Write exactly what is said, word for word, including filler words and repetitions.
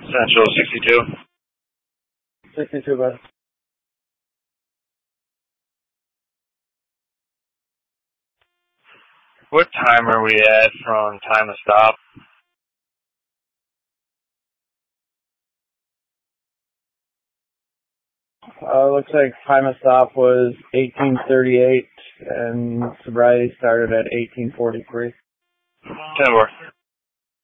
Central sixty-two. sixty-two, bud. What time are we at from time of stop? Uh, looks like time of stop was eighteen thirty-eight, and sobriety started at eighteen forty-three. ten four.